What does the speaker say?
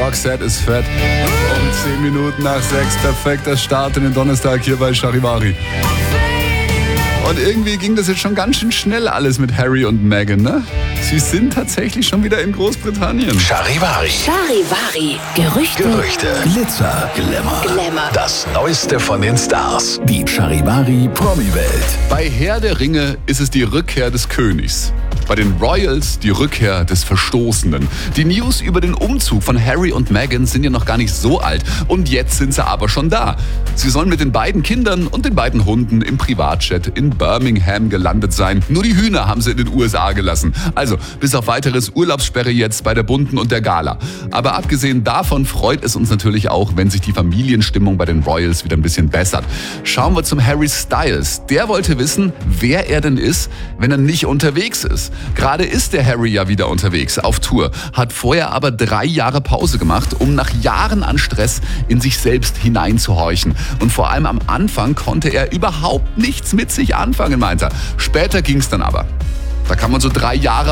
Roxette ist fett. Um 10 Minuten nach 6. Perfekter Start in den Donnerstag hier bei Charivari. Und irgendwie ging das jetzt schon ganz schön schnell alles mit Harry und Meghan, ne? Sie sind tatsächlich schon wieder in Großbritannien. Charivari. Charivari. Gerüchte. Glitzer. Glamour. Das Neueste von den Stars. Die Charivari Promi-Welt. Bei Herr der Ringe ist es die Rückkehr des Königs. Bei den Royals die Rückkehr des Verstoßenen. Die News über den Umzug von Harry und Meghan sind ja noch gar nicht so alt. Und jetzt sind sie aber schon da. Sie sollen mit den beiden Kindern und den beiden Hunden im Privatjet in Birmingham gelandet sein. Nur die Hühner haben sie in den USA gelassen. Also bis auf weiteres Urlaubssperre jetzt bei der Bunten und der Gala. Aber abgesehen davon freut es uns natürlich auch, wenn sich die Familienstimmung bei den Royals wieder ein bisschen bessert. Schauen wir zum Harry Styles. Der wollte wissen, wer er denn ist, wenn er nicht unterwegs ist. Gerade ist der Harry ja wieder unterwegs, auf Tour, hat vorher aber 3 Jahre Pause gemacht, um nach Jahren an Stress in sich selbst hineinzuhorchen. Und vor allem am Anfang konnte er überhaupt nichts mit sich anfangen, meint er. Später ging's dann aber. Da kann man so 3 Jahre